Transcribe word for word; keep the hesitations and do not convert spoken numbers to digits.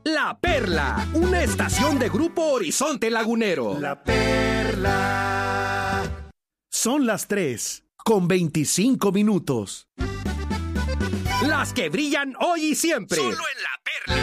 La Perla, una estación de Grupo Horizonte Lagunero. La Perla. Son las tres con veinticinco minutos. Las que brillan hoy y siempre. Solo en La